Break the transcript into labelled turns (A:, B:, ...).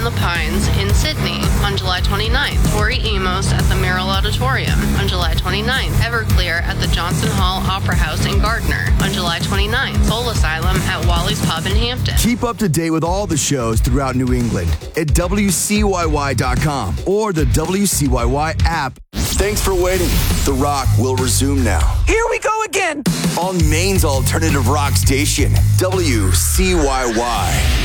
A: the Pines in Sydney on July 29th. Tori Amos at the Merrill Auditorium on July 29th. Everclear at the Johnson Hall Opera House in Gardner on July 29th. Soul Asylum at Wally's Pub in Hampton.
B: Keep up to date with all the shows throughout New England at WCYY.com or the WCYY app. Thanks for waiting. The Rock will resume now.
C: Here we go again.
B: On Maine's alternative rock station, WCYY.